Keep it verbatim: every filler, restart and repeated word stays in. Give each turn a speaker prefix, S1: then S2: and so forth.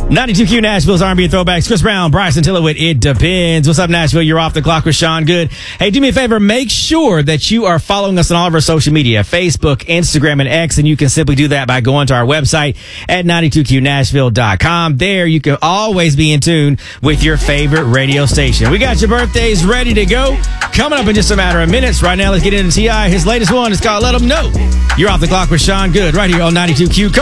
S1: ninety-two Q Nashville's R and B throwbacks. Chris Brown, Bryson Tiller with It Depends. What's up, Nashville? You're off the clock with Sean Good. Hey, do me a favor. Make sure that you are following us on all of our social media, Facebook, Instagram, and X. And you can simply do that by going to our website at ninety-two Q Nashville dot com. There, you can always be in tune with your favorite radio station. We got your birthdays ready to go. Coming up in just a matter of minutes. Right now, let's get into T I His latest one is called Let 'Em Know. You're off the clock with Sean Good right here on ninety-two Q.